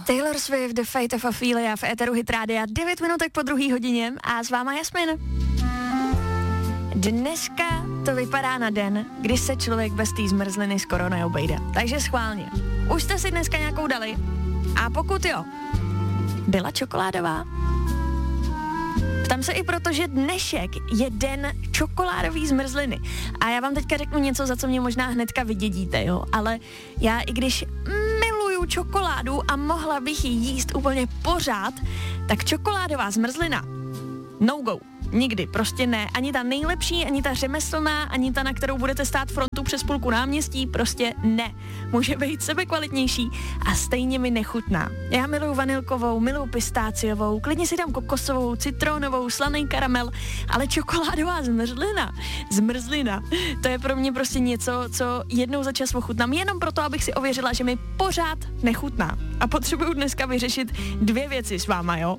Taylor Swift, The Fate of Ophelia v éteru Hit Rádia, 9 minutek po 2. hodině a s váma Jasmin. Dneska to vypadá na den, kdy se člověk bez té zmrzliny skoro neobejde. Takže schválně. Už jste si dneska nějakou dali? A pokud jo, byla čokoládová? Ptám se i proto, že dnešek je den čokoládový zmrzliny. A já vám teďka řeknu něco, za co mě možná hnedka vydědíte, jo. Ale já, i když miluju čokoládu a mohla bych ji jíst úplně pořád, tak čokoládová zmrzlina no go. Nikdy, prostě ne. Ani ta nejlepší, ani ta řemeslná, ani ta, na kterou budete stát frontu přes půlku náměstí, prostě ne. Může být sebekvalitnější a stejně mi nechutná. Já miluju vanilkovou, miluju pistáciovou, klidně si dám kokosovou, citronovou, slaný karamel, ale čokoládová zmrzlina, to je pro mě prostě něco, co jednou za čas ochutnám, jenom proto, abych si ověřila, že mi pořád nechutná. A potřebuju dneska vyřešit 2 věci s váma, jo?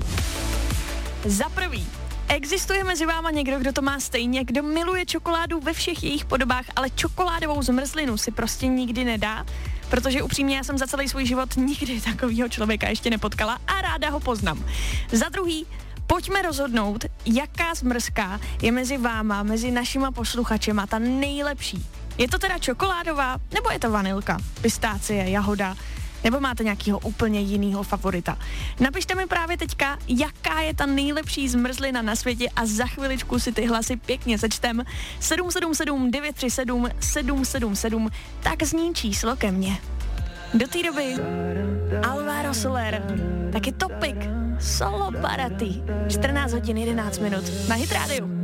Za prvý, existuje mezi váma někdo, kdo to má stejně, kdo miluje čokoládu ve všech jejich podobách, ale čokoládovou zmrzlinu si prostě nikdy nedá? Protože upřímně já jsem za celý svůj život nikdy takového člověka ještě nepotkala a ráda ho poznám. Za druhý, pojďme rozhodnout, jaká zmrzka je mezi váma, mezi našima posluchačema ta nejlepší. Je to teda čokoládová, nebo je to vanilka, pistácie, jahoda, nebo máte nějakého úplně jinýho favorita? Napište mi právě teďka, jaká je ta nejlepší zmrzlina na světě a za chviličku si ty hlasy pěkně sečtem. 777 937 777, tak zní číslo ke mně. Do té doby Alvaro Soler, taky Topic, Solo Party, 14 hodin 11 minut na Hit Rádiu.